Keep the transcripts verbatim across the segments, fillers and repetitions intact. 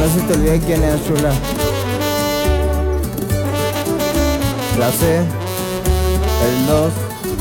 no se te olvide quién es, chula. La C, el dos.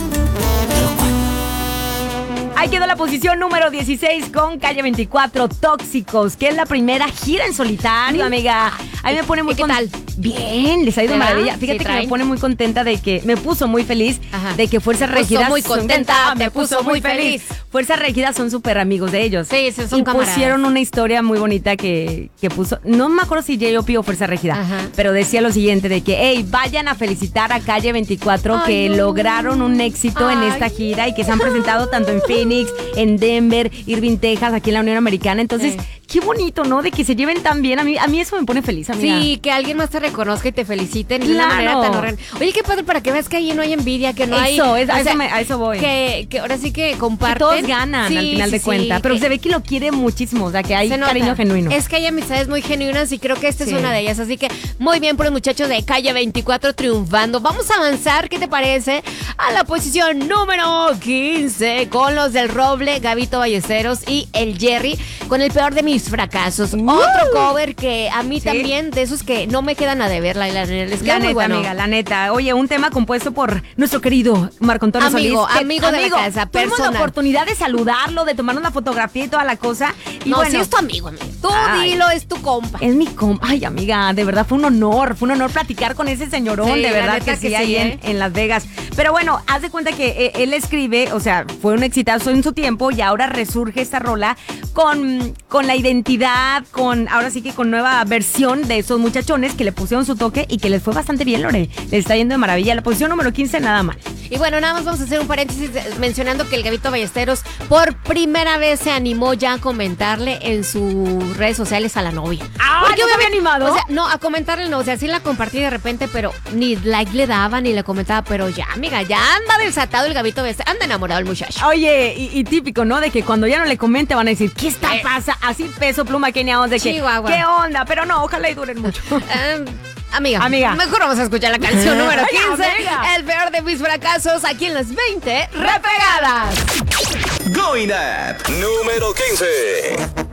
Ahí quedó la posición número dieciséis con Calle veinticuatro, Tóxicos, que es la primera gira en solitario, amiga. A mí me pone muy ¿Qué con- tal? Bien, les ha ido ¿Te va? maravilla. ¿Sí Fíjate que traen? me pone muy contenta de que, me puso muy feliz Ajá. de que Fuerza Me puso Regida. muy son- contenta, me puso muy feliz. Fuerza Regida son súper amigos de ellos. Sí, sí, son y camaradas. pusieron una historia muy bonita que, que puso, no me acuerdo si J O P o Fuerza Regida, Ajá. pero decía lo siguiente de que, hey, vayan a felicitar a Calle veinticuatro Ay, que no. lograron un éxito en Ay. esta gira y que se han presentado tanto en Phoenix, en Denver, Irving, Texas, aquí en la Unión Americana. Entonces, Sí. qué bonito, ¿no? De que se lleven tan bien. A mí, a mí eso me pone feliz, amiga. Sí, que alguien más te reconozca y te feliciten de una Claro. manera tan horrenda. Oye, qué padre para que veas que ahí no hay envidia, que no hay... Eso, es- a o eso sea, me- a eso voy. Que, que ahora sí que comparten. Que todos ganan Sí, al final sí, de sí, cuentas. Pero que se ve que lo quiere muchísimo. O sea, que hay se nota. cariño genuino. Es que hay amistades muy genuinas y creo que esta Sí. es una de ellas. Así que muy bien por los muchachos de Calle veinticuatro triunfando. Vamos a avanzar, ¿qué te parece? A la posición número quince con los del Roble, Gabito Ballesteros y el Jerry con el peor de mis fracasos. Otro cover que a mí Sí. también, de esos que no me quedan a deber, la, la, les queda La muy neta, bueno. amiga, la neta. Oye, un tema compuesto por nuestro querido Marco Antonio Amigo, Solís. que- amigo de la casa, tuvimos la personal. oportunidad de saludarlo, de tomarnos la fotografía y toda la cosa. Y No, bueno, sí es tu amigo, amigo. Tú Ay. dilo, es tu compa. es mi com... Ay, amiga, de verdad fue un honor, fue un honor platicar con ese señorón, Sí, de la verdad neta que sí, que ahí sí, en, ¿eh? en Las Vegas. Pero bueno, haz de cuenta que eh, él escribe, o sea, fue un exitazo en su tiempo y ahora resurge esta rola con, con la identidad, con, ahora sí que con nueva versión de esos muchachones que le pusieron su toque y que les fue bastante bien, Lore. Les está yendo de maravilla. La posición número quince, nada mal. Y bueno, nada más vamos a hacer un paréntesis eh, mencionando que el Gabito Ballesteros por primera vez se animó ya a comentarle en sus redes sociales a la novia. Ah, ¿no se había obviamente- animado? O sea, no, a comentarle no, o sea, sí la compartí de repente, pero ni like le daba ni le comentaba, pero ya, amiga, ya anda desatado el Gabito Ballesteros, anda enamorado el muchacho. Oye, y, y típico, ¿no? De que cuando ya no le comente van a decir, ¿qué está Eh. pasa? Así peso pluma keniados de que, Chihuahua. ¿qué onda? Pero no, ojalá y duren mucho. Eh, amiga, Amiga. mejor vamos a escuchar la canción número Ay, quince, amiga. el peor de mis fracasos, aquí en las veinte repegadas. Going Up, número quince.